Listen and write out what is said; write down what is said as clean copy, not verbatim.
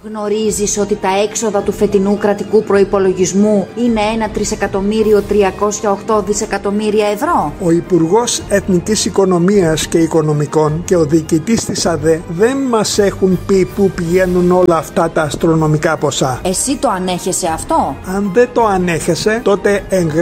Γνωρίζεις ότι τα έξοδα του φετινού κρατικού προϋπολογισμού είναι 1.308 δισεκατομμύρια ευρώ? Ο Υπουργός Εθνικής Οικονομίας και Οικονομικών και ο διοικητής της ΑΔΕ δεν μας έχουν πει πού πηγαίνουν όλα αυτά τα αστρονομικά ποσά. Εσύ το ανέχεσαι αυτό? Αν δεν το ανέχεσαι, τότε